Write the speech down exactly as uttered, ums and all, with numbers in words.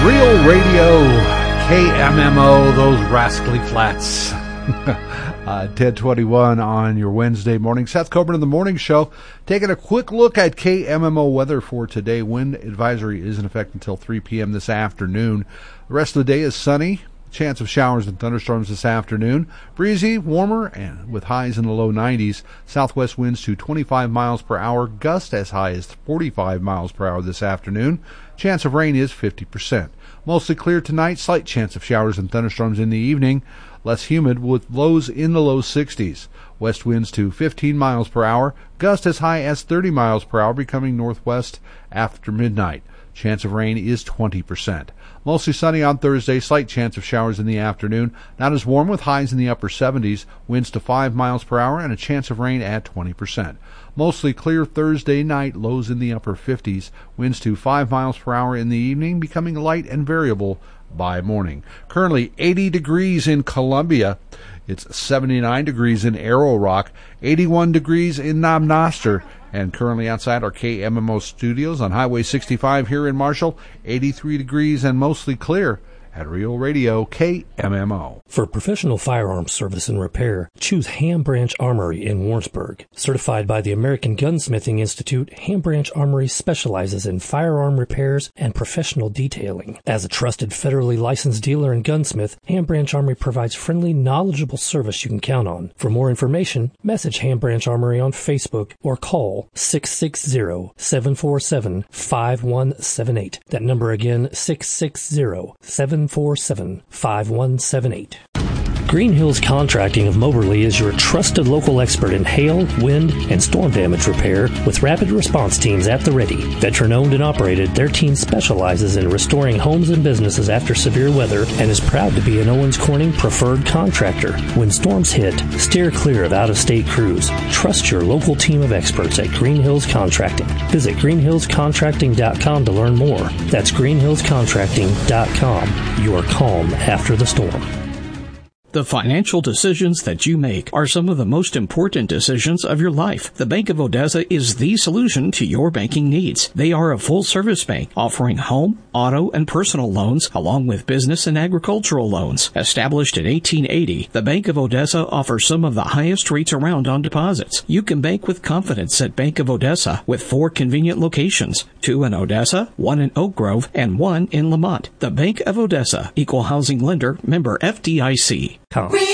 Real Radio, K M M O, those rascally flats. uh, ten twenty-one on your Wednesday morning. Seth Coburn in the Morning Show, taking a quick look at K M M O weather for today. Wind advisory is in effect until three p.m. this afternoon. The rest of the day is sunny. Chance of showers and thunderstorms this afternoon. Breezy, warmer, and with highs in the low nineties. Southwest winds to twenty-five miles per hour. Gust as high as forty-five miles per hour this afternoon. Chance of rain is fifty percent. Mostly clear tonight. Slight chance of showers and thunderstorms in the evening. Less humid with lows in the low sixties. West winds to fifteen miles per hour. Gust as high as thirty miles per hour, becoming northwest after midnight. Chance of rain is twenty percent. Mostly sunny on Thursday, slight chance of showers in the afternoon. Not as warm with highs in the upper seventies, winds to five miles per hour, and a chance of rain at twenty percent. Mostly clear Thursday night, lows in the upper fifties, winds to five miles per hour in the evening, becoming light and variable by morning. Currently eighty degrees in Columbia. It's seventy-nine degrees in Arrow Rock, eighty-one degrees in Knob Noster, and currently outside our K M M O studios on Highway sixty-five here in Marshall, eighty-three degrees and mostly clear at Real Radio K M M O. For professional firearms service and repair, choose Ham Branch Armory in Warrensburg. Certified by the American Gunsmithing Institute, Ham Branch Armory specializes in firearm repairs and professional detailing. As a trusted federally licensed dealer and gunsmith, Ham Branch Armory provides friendly, knowledgeable service you can count on. For more information, message Ham Branch Armory on Facebook or call six six zero, seven four seven, five one seven eight. That number again, six six zero, seven four seven, five one seven eight. Green Hills Contracting of Moberly is your trusted local expert in hail, wind, and storm damage repair with rapid response teams at the ready. Veteran-owned and operated, their team specializes in restoring homes and businesses after severe weather and is proud to be an Owens Corning preferred contractor. When storms hit, steer clear of out-of-state crews. Trust your local team of experts at Green Hills Contracting. Visit green hills contracting dot com to learn more. That's green hills contracting dot com. Your calm after the storm. The financial decisions that you make are some of the most important decisions of your life. The Bank of Odessa is the solution to your banking needs. They are a full-service bank offering home, auto, and personal loans along with business and agricultural loans. Established in eighteen eighty, the Bank of Odessa offers some of the highest rates around on deposits. You can bank with confidence at Bank of Odessa with four convenient locations, two in Odessa, one in Oak Grove, and one in Lamont. The Bank of Odessa, Equal Housing Lender, member F D I C. Com.